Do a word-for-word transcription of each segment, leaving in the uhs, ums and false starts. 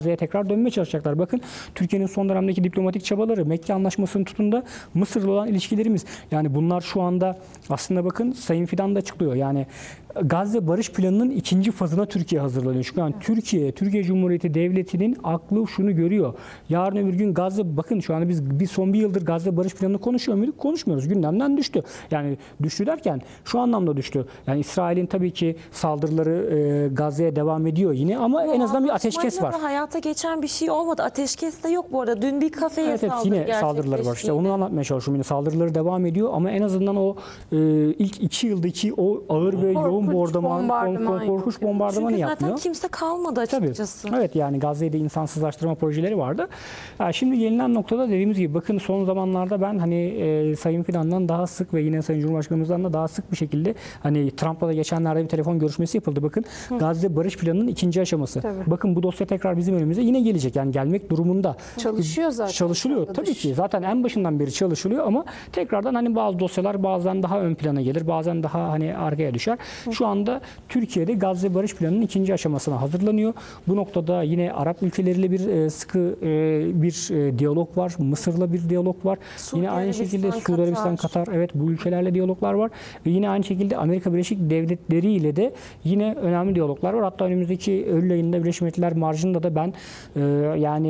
Gazze'ye tekrar dönmeye çalışacaklar. Bakın Türkiye'nin son dönemdeki diplomatik çabaları, Mekke Anlaşması'nın tutun Mısır'la olan ilişkilerimiz. Yani bunlar şu anda aslında bakın Sayın Fidan da açıklıyor. Yani Gazze Barış Planı'nın ikinci fazına Türkiye hazırlanıyor. Çünkü yani Türkiye, Türkiye Cumhuriyeti Devleti'nin aklı şunu görüyor. Yarın öbür gün Gazze, bakın şu anda biz bir son bir yıldır Gazze Barış Planı'nı konuşuyor muyduk? Konuşmuyoruz. Gündemden düştü. Yani düştü derken şu anlamda düştü. Yani İsrail'in tabii ki saldırıları e, Gazze'ye devam ediyor yine ama Bu en azından bir ateşkes var. Hayata geçen bir şey olmadı. Ateşkes de yok bu arada. Dün bir kafeye evet, evet, saldırı yine saldırıları var. İşte onu anlatmaya çalışıyorum. Yine saldırıları devam ediyor ama en azından o e, ilk iki yıldaki o ağır ve yoğun bombardıman, bombardıman korkunç bombardımanı Çünkü yapmıyor. zaten kimse kalmadı açıkçası. Tabii. Evet, yani Gazze'de insansızlaştırma projeleri vardı. Yani şimdi gelinen noktada dediğimiz gibi bakın son zamanlarda ben hani e, Sayın Fidan'dan daha sık ve yine Sayın Cumhurbaşkanımızdan da daha sık bir şekilde hani Trump'la da geçenlerde bir telefon görüşmesi yapıldı. Bakın Hı. Gazze Barış Planı'nın ikinci aşaması. Tabii. Bakın bu dosya tekrar bizim önümüze yine gelecek. Yani gelmek durumunda. Çalışıyor zaten. Çalışılıyor tabii ki. Zaten en başından beri çalışılıyor ama tekrardan hani bazı dosyalar bazen daha ön plana gelir. Bazen daha hani arkaya düşer. Hı. Şu anda Türkiye'de Gazze Barış Planı'nın ikinci aşamasına hazırlanıyor. Bu noktada yine Arap ülkeleriyle bir sıkı bir diyalog var. Mısır'la bir diyalog var. Suudi yine aynı şekilde Suudi Arabistan, Katar. Katar, evet bu ülkelerle diyaloglar var. Ve yine aynı şekilde Amerika Birleşik Devletleri ile de yine önemli diyaloglar var. Hatta önümüzdeki Eylül ayında Birleşmiş Milletler Marjı'nda da ben e, yani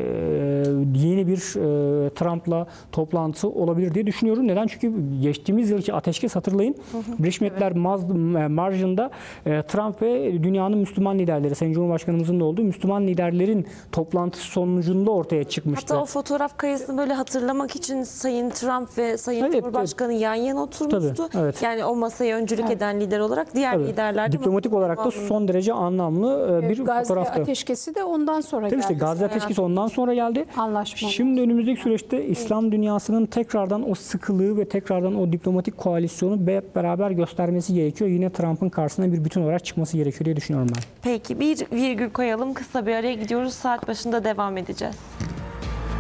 e, yeni bir e, Trump'la toplantı olabilir diye düşünüyorum. Neden? Çünkü geçtiğimiz yılki ateşkes hatırlayın. Hı hı. Birleşmiş Milletler evet. Marjı'nda e, Trump ve dünyanın Müslüman liderleri, Sayın Cumhurbaşkanımızın da olduğu Müslüman liderlerin toplantısı sonucunda ortaya çıkmıştı. Hatta o fotoğraf karesini böyle hatırlamak için Sayın Trump ve Sayın evet, Cumhurbaşkanı evet. yan yana oturmuştu. Tabii, evet. Yani o masaya öncülük evet. eden lider olarak diğer Tabii. liderler de diplomatik olarak da son derece anlamlı bir Gazze fotoğraftı. Gazze ateşkesi de ondan sonra Tabii geldi. işte Gazze ateşkesi ondan sonra geldi. Anlaşma. Şimdi önümüzdeki süreçte İslam dünyasının tekrardan o sıkılığı ve tekrardan o diplomatik koalisyonu hep beraber göstermesi gerekiyor. Yine Trump'ın karşısına bir bütün olarak çıkması gerekiyor diye düşünüyorum ben. Peki bir virgül koyalım. Kısa bir araya gidiyoruz. Saat başında devam edeceğiz.